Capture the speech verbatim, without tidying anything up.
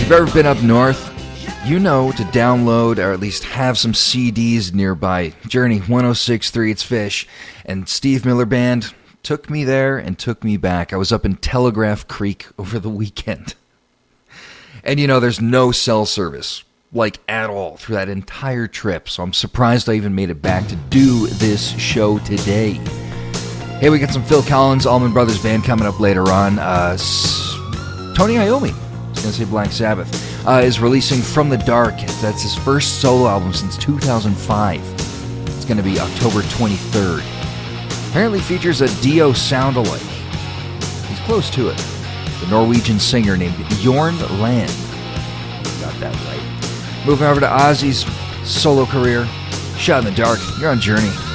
you've ever been up north, you know to download or at least have some C Ds nearby. Journey one oh six point three, it's Fish, and Steve Miller Band took me there and took me back. I was up in Telegraph Creek over the weekend. And you know, there's no cell service, like at all, through that entire trip. So I'm surprised I even made it back to do this show today. Hey, we got some Phil Collins, Allman Brothers Band coming up later on. Uh, S- Tony Iommi, I was going to say Black Sabbath, uh, is releasing From the Dark. That's his first solo album since two thousand five. It's going to be October twenty-third. Apparently features a Dio sound-alike. He's close to it. The Norwegian singer named Bjorn Land. Got that right. Moving over to Ozzy's solo career. Shot in the Dark. You're on Journey.